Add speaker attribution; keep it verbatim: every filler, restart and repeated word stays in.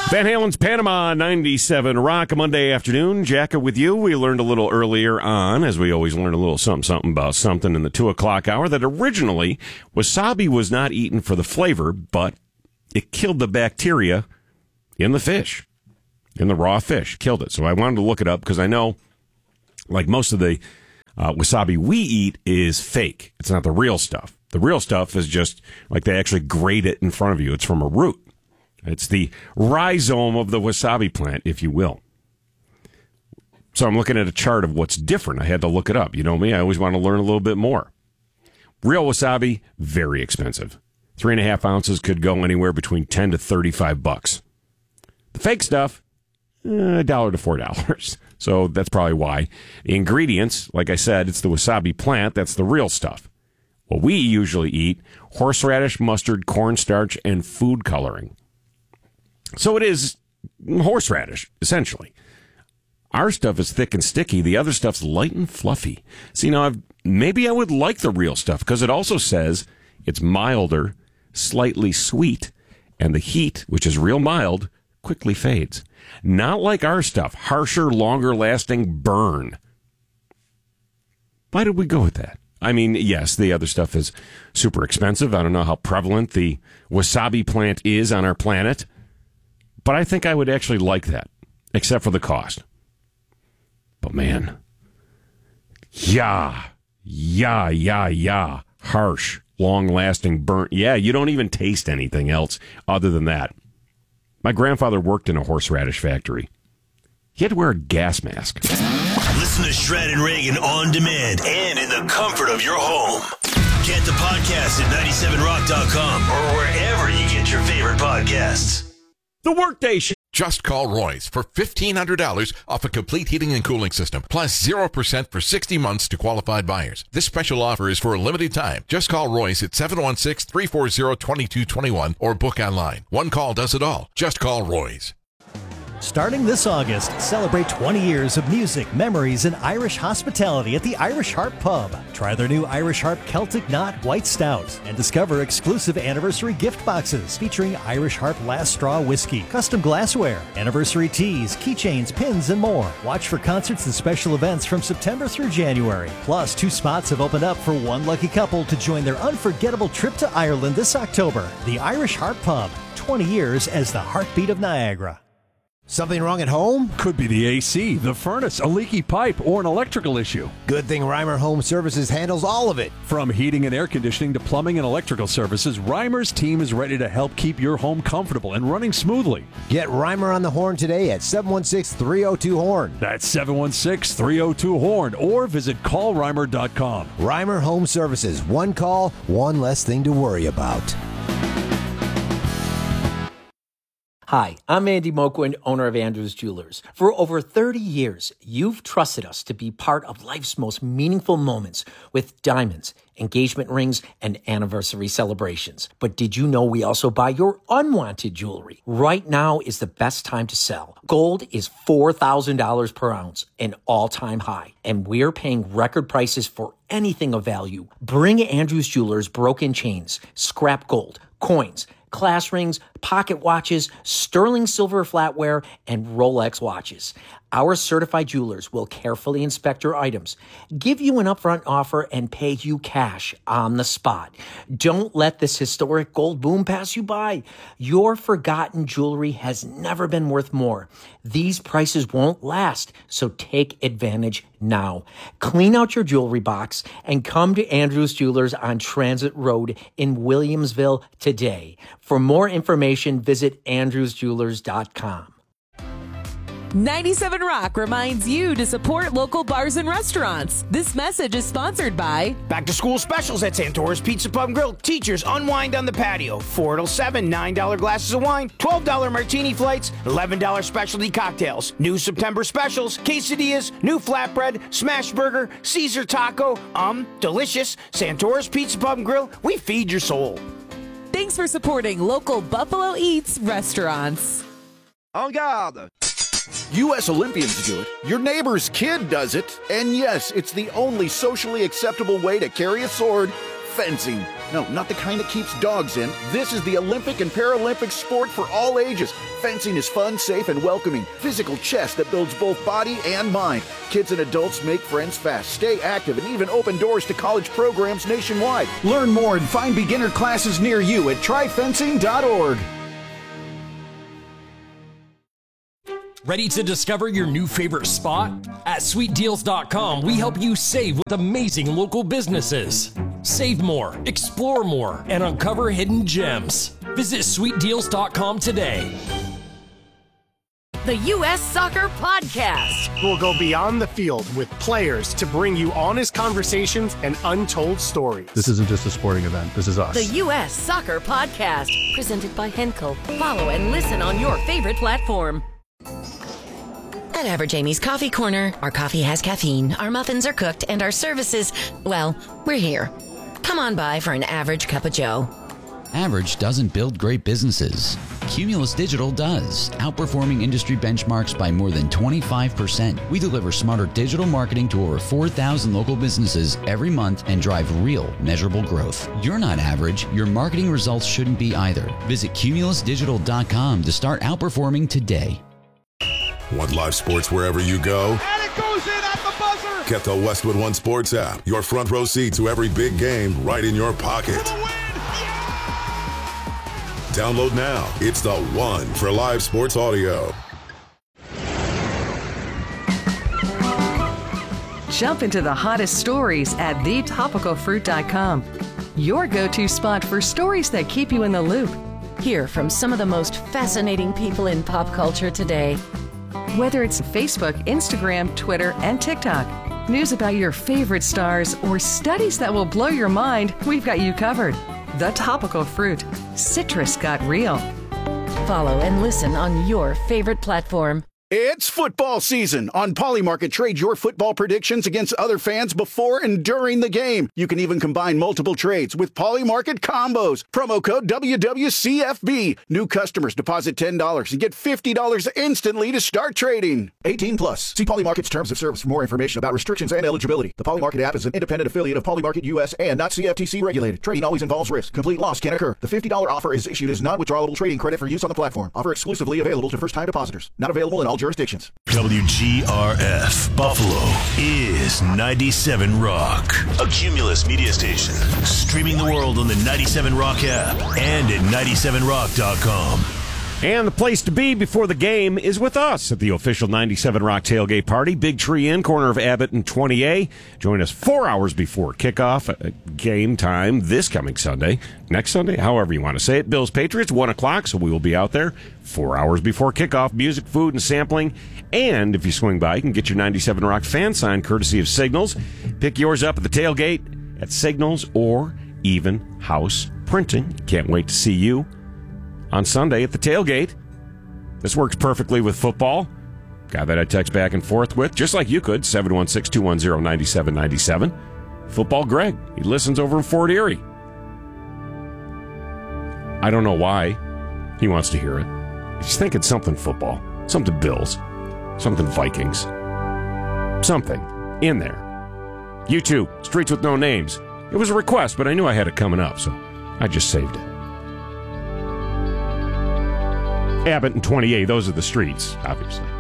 Speaker 1: Van Halen's Panama ninety-seven Rock, a Monday afternoon. Jacka with you. We learned a little earlier on, as we always learn a little something, something about something in the two o'clock hour, that originally wasabi was not eaten for the flavor, but it killed the bacteria in the fish, in the raw fish. Killed it. So I wanted to look it up because I know, like most of the uh, wasabi we eat is fake. It's not the real stuff. The real stuff is just like they actually grate it in front of you. It's from a root. It's the rhizome of the wasabi plant, if you will. So I'm looking at a chart of what's different. I had to look it up. You know me, I always want to learn a little bit more. Real wasabi, very expensive. Three and a half ounces could go anywhere between ten to thirty-five bucks. The fake stuff, a dollar to four dollars. So that's probably why. The ingredients, like I said, it's the wasabi plant. That's the real stuff. What we usually eat, horseradish, mustard, cornstarch, and food coloring. So it is horseradish, essentially. Our stuff is thick and sticky. The other stuff's light and fluffy. See, now, I've, maybe I would like the real stuff because it also says it's milder, slightly sweet, and the heat, which is real mild, quickly fades. Not like our stuff, harsher, longer-lasting burn. Why did we go with that? I mean, yes, the other stuff is super expensive. I don't know how prevalent the wasabi plant is on our planet. But I think I would actually like that, except for the cost. But man, yeah, yeah, yeah, yeah, harsh, long-lasting, burnt. Yeah, you don't even taste anything else other than that. My grandfather worked in a horseradish factory. He had to wear a gas mask.
Speaker 2: Listen to Shred and Reagan on demand and in the comfort of your home. Get the podcast at ninety-seven rock dot com or wherever you get your favorite podcasts.
Speaker 1: The Workday Show.
Speaker 3: Just call Royce for fifteen hundred dollars off a complete heating and cooling system, plus zero percent for sixty months to qualified buyers. This special offer is for a limited time. Just call Royce at seven one six, three four zero, two two two one or book online. One call does it all. Just call Royce.
Speaker 4: Starting this August, celebrate twenty years of music, memories, and Irish hospitality at the Irish Harp Pub. Try their new Irish Harp Celtic Knot White Stout and discover exclusive anniversary gift boxes featuring Irish Harp Last Straw Whiskey, custom glassware, anniversary teas, keychains, pins, and more. Watch for concerts and special events from September through January. Plus, two spots have opened up for one lucky couple to join their unforgettable trip to Ireland this October. The Irish Harp Pub, twenty years as the heartbeat of Niagara.
Speaker 5: Something wrong at home?
Speaker 6: Could be the A C, the furnace, a leaky pipe, or an electrical issue.
Speaker 5: Good thing Reimer Home Services handles all of it.
Speaker 6: From heating and air conditioning to plumbing and electrical services, Reimer's team is ready to help keep your home comfortable and running smoothly.
Speaker 5: Get Reimer on the horn today at seven one six, three oh two, horn.
Speaker 6: That's seven one six, three oh two, horn or visit call reimer dot com.
Speaker 5: Reimer Home Services. One call, one less thing to worry about.
Speaker 7: Hi, I'm Andy Moquin, owner of Andrews Jewelers. For over thirty years, you've trusted us to be part of life's most meaningful moments with diamonds, engagement rings, and anniversary celebrations. But did you know we also buy your unwanted jewelry? Right now is the best time to sell. Gold is four thousand dollars per ounce, an all-time high, and we're paying record prices for anything of value. Bring Andrews Jewelers broken chains, scrap gold, coins, class rings, pocket watches, sterling silver flatware, and Rolex watches. Our certified jewelers will carefully inspect your items, give you an upfront offer, and pay you cash on the spot. Don't let this historic gold boom pass you by. Your forgotten jewelry has never been worth more. These prices won't last, so take advantage now. Clean out your jewelry box and come to Andrews Jewelers on Transit Road in Williamsville today. For more information, visit andrews jewelers dot com.
Speaker 8: ninety-seven Rock reminds you to support local bars and restaurants. This message is sponsored by
Speaker 9: Back to school specials at Santora's Pizza Pub and Grill. Teachers unwind on the patio. four till seven, nine dollar glasses of wine, twelve dollar martini flights, eleven dollar specialty cocktails. New September specials, quesadillas, new flatbread, smash burger, Caesar taco. Um, delicious. Santora's Pizza Pub and Grill. We feed your soul.
Speaker 8: Thanks for supporting local Buffalo Eats restaurants.
Speaker 10: En garde! U S Olympians do it, your neighbor's kid does it, and yes, it's the only socially acceptable way to carry a sword fencing. No, not the kind that keeps dogs in. This is the Olympic and Paralympic sport for all ages. Fencing is fun, safe, and welcoming. Physical chess that builds both body and mind. Kids and adults make friends fast, stay active, and even open doors to college programs nationwide. Learn more and find beginner classes near you at try fencing dot org.
Speaker 11: Ready to discover your new favorite spot? At sweet deals dot com, we help you save with amazing local businesses. Save more, explore more, and uncover hidden gems. Visit sweet deals dot com today.
Speaker 12: The U S Soccer Podcast.
Speaker 13: We'll go beyond the field with players to bring you honest conversations and untold stories.
Speaker 6: This isn't just a sporting event. This is us.
Speaker 12: The U S Soccer Podcast. Presented by Henkel. Follow and listen on your favorite platform. At Average Amy's Coffee Corner, our coffee has caffeine, our muffins are cooked, and our services, well, we're here. Come on by for an average cup of joe.
Speaker 14: Average doesn't build great businesses. Cumulus Digital does, outperforming industry benchmarks by more than twenty-five percent. We deliver smarter digital marketing to over four thousand local businesses every month and drive real, measurable growth. You're not average. Your marketing results shouldn't be either. Visit cumulus digital dot com to start outperforming today.
Speaker 15: Want live sports wherever you go?
Speaker 16: And it goes in at the buzzer!
Speaker 15: Get the Westwood One Sports app. Your front row seat to every big game right in your pocket. Download now. It's the one for live sports audio.
Speaker 17: Jump into the hottest stories at the topical fruit dot com. Your go-to spot for stories that keep you in the loop.
Speaker 12: Hear from some of the most fascinating people in pop culture today.
Speaker 17: Whether it's Facebook, Instagram, Twitter, and TikTok, news about your favorite stars, or studies that will blow your mind, we've got you covered. The Topical Fruit. Citrus got real.
Speaker 12: Follow and listen on your favorite platform.
Speaker 10: It's football season. On Polymarket, trade your football predictions against other fans before and during the game. You can even combine multiple trades with Polymarket combos. Promo code W W C F B. New customers deposit ten dollars and get fifty dollars instantly to start trading. eighteen plus. See Polymarket's terms of service for more information about restrictions and eligibility. The Polymarket app is an independent affiliate of Polymarket U S and not C F T C regulated. Trading always involves risk. Complete loss can occur. The fifty dollars offer is issued as non-withdrawable trading credit for use on the platform. Offer exclusively available to first-time depositors. Not available in all jurisdictions.
Speaker 2: W G R F Buffalo is ninety-seven Rock, a Cumulus media station. Streaming the world on the ninety-seven Rock app and at ninety-seven rock dot com.
Speaker 1: And the place to be before the game is with us at the official ninety-seven Rock tailgate party. Big Tree Inn, corner of Abbott and twenty A. Join us four hours before kickoff, uh, game time this coming Sunday. Next Sunday, however you want to say it. Bills Patriots, one o'clock, so we will be out there four hours before kickoff. Music, food, and sampling. And if you swing by, you can get your ninety-seven Rock fan sign courtesy of Signals. Pick yours up at the tailgate at Signals or even House Printing. Can't wait to see you on Sunday at the tailgate. This works perfectly with football. Guy that I text back and forth with, just like you could, seven one six, two one zero, nine seven nine seven. Football Greg. He listens over in Fort Erie. I don't know why he wants to hear it. He's thinking something football, something Bills, something Vikings, something in there. You too, Streets with No Names. It was a request, but I knew I had it coming up, so I just saved it. Abbott and twenty A, those are the streets, obviously.